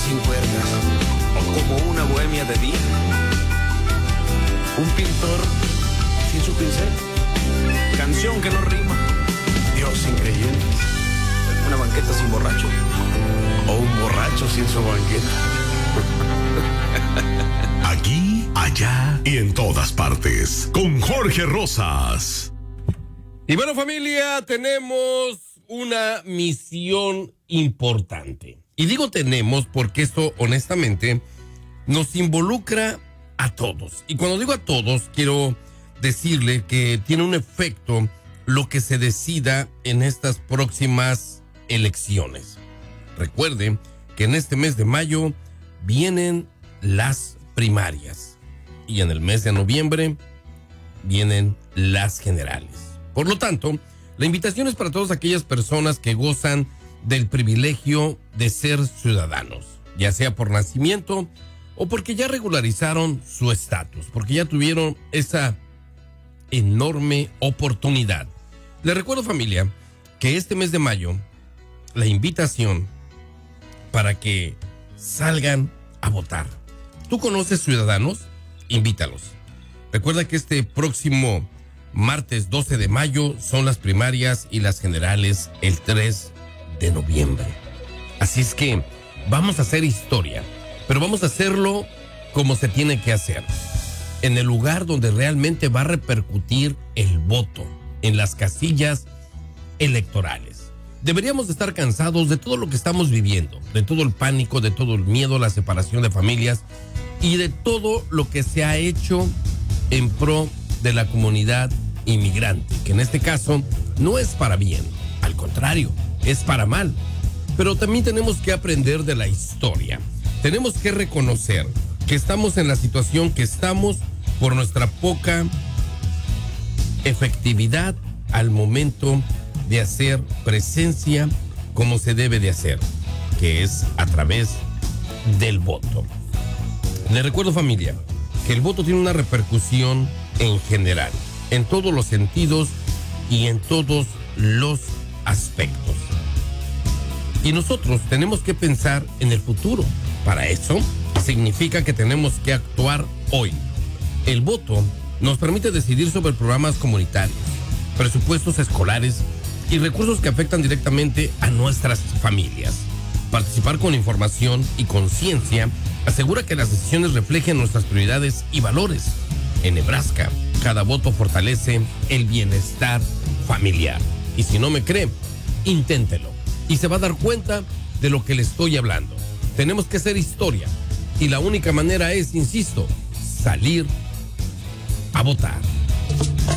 sin cuerdas, o como una bohemia de día. Un pintor sin su pincel, canción que no rima, Dios sin creyentes, una banqueta sin borracho, o un borracho sin su banqueta. Aquí, allá y en todas partes, con Jorge Rosas. Y bueno, familia, tenemos una misión importante. Y digo tenemos porque esto, honestamente, nos involucra a todos. Y cuando digo a todos, quiero decirle que tiene un efecto lo que se decida en estas próximas elecciones. Recuerde que en este mes de mayo vienen las primarias y en el mes de noviembre vienen las generales. Por lo tanto, la invitación es para todas aquellas personas que gozan del privilegio de ser ciudadanos, ya sea por nacimiento o porque ya regularizaron su estatus, porque ya tuvieron esa enorme oportunidad. Les recuerdo, familia, que este mes de mayo, la invitación para que salgan a votar. ¿Tú conoces ciudadanos? Invítalos. Recuerda que este próximo martes 12 de mayo son las primarias y las generales el 3 de noviembre. Así es que vamos a hacer historia, pero vamos a hacerlo como se tiene que hacer. En el lugar donde realmente va a repercutir el voto, en las casillas electorales. Deberíamos de estar cansados de todo lo que estamos viviendo, de todo el pánico, de todo el miedo, la separación de familias y de todo lo que se ha hecho en pro de la comunidad inmigrante, que en este caso no es para bien, al contrario, es para mal. Pero también tenemos que aprender de la historia. Tenemos que reconocer que estamos en la situación que estamos por nuestra poca efectividad al momento de hacer presencia como se debe de hacer, que es a través del voto. Les recuerdo, familia, que el voto tiene una repercusión en general, en todos los sentidos y en todos los aspectos. Y nosotros tenemos que pensar en el futuro. Para eso significa que tenemos que actuar hoy. El voto nos permite decidir sobre programas comunitarios, presupuestos escolares y recursos que afectan directamente a nuestras familias. Participar con información y conciencia asegura que las decisiones reflejen nuestras prioridades y valores. En Nebraska, cada voto fortalece el bienestar familiar. Y si no me cree, inténtelo y se va a dar cuenta de lo que le estoy hablando. Tenemos que hacer historia y la única manera es, insisto, salir a votar.